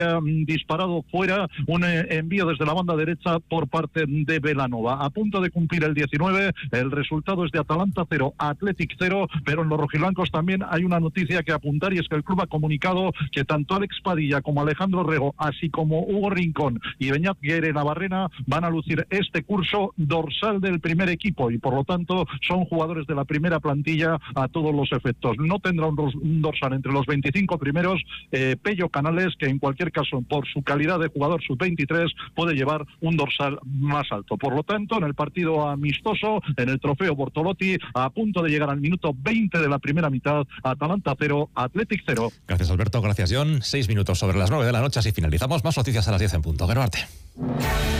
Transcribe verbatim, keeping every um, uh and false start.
disparado fuera un eh, envío desde la banda derecha por parte de Belanova. A punto de cumplir el diecinueve, el resultado es de Atalanta cero, Athletic cero, pero en los rojiblancos también hay una noticia que apuntar, y es que el club ha comunicado que tanto Alex Padilla como Alejandro Rego, así como Hugo Rincón y Beñat Guerre Navarrena, van a lucir este curso dorsal del primer equipo y por lo tanto son jugadores de la primera plantilla a todos los efectos. No tendrá un, un dorsal entre los veinticinco primeros eh, Pello Canales, que en cualquier caso por su calidad de jugador sub veintitrés puede llevar un dorsal más alto. Por lo tanto, en el partido amistoso, en el trofeo Bortolotti, a punto de llegar al minuto veinte de la primera mitad, Atalanta cero, Athletic cero. Gracias, Alberto. Gracias, John. Seis minutos sobre las nueve de la noche, así finalizamos. Más noticias a las diez en punto. Gerbarte.